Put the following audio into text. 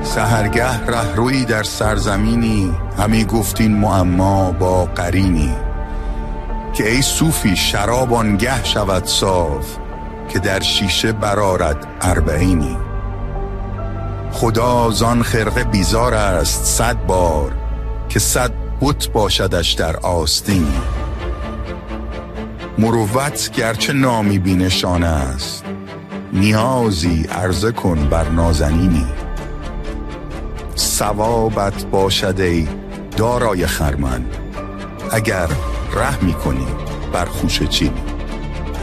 سحرگه رهروی در سرزمینی، همی گفتین معما با قرینی. که ای صوفی شراب آنگه شود صاف، که در شیشه برآرد اربعینی. خدا زان خرقه بیزار است 100 بار، که 100 بت باشدش در آستینی. مروت گرچه نامی بی نشان است، نیازی عرضه کن بر نازنینی. ثوابت باشد ای دارای خرمن، اگر رحمی کنی بر خوشه چینی.